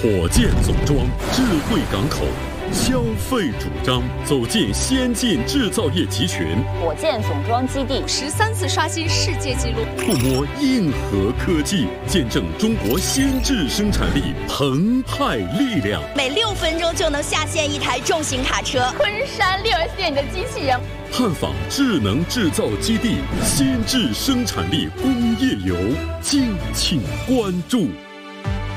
火箭总装，智慧港口，消费主张，走进先进制造业集群。 火箭总装基地 13次刷新世界纪录。 触摸硬核科技，见证中国先制生产力澎湃力量。 每6分钟就能下线一台重型卡车。 昆山6S店里的机器人。 探访智能制造基地，先制生产力工业游，敬请关注。